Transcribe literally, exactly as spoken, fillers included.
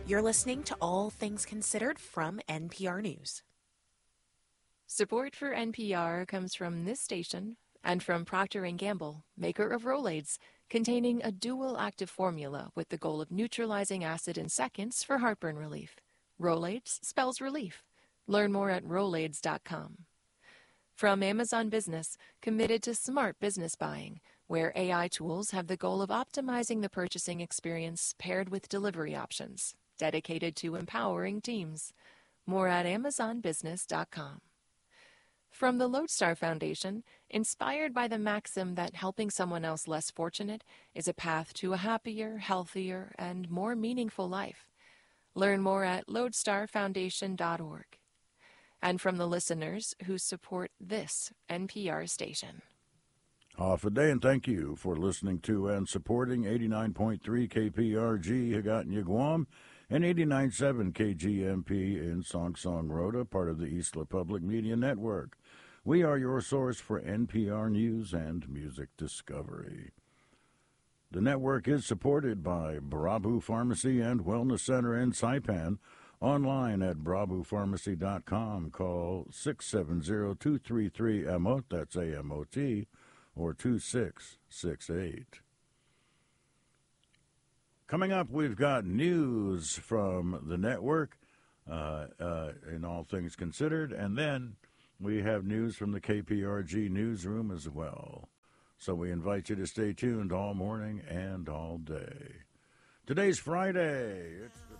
You're listening to All Things Considered from N P R News. Support for N P R comes from this station and from Procter and Gamble, maker of Rolaids, containing a dual active formula with the goal of neutralizing acid in seconds for heartburn relief. Rolaids spells relief. Learn more at rolaids dot com. From Amazon Business, committed to smart business buying, where A I tools have the goal of optimizing the purchasing experience paired with delivery options, dedicated to empowering teams. More at amazon business dot com. From the Lodestar Foundation, inspired by the maxim that helping someone else less fortunate is a path to a happier, healthier, and more meaningful life. Learn more at lodestar foundation dot org. And from the listeners who support this N P R station. Off a day, and thank you for listening to and supporting eighty-nine point three K P R G Higatnya, Guam, and eighty-nine point seven K G M P in Song Song Rhoda, part of the Isla Public Media Network. We are your source for N P R news and music discovery. The network is supported by Brabu Pharmacy and Wellness Center in Saipan. Online at brabu pharmacy dot com. Call six seven zero, two three three, M O T, that's A M O T, or two six six eight. Coming up, we've got news from the network uh, uh, in All Things Considered, and then we have news from the K P R G newsroom as well. So we invite you to stay tuned all morning and all day. Today's Friday. It's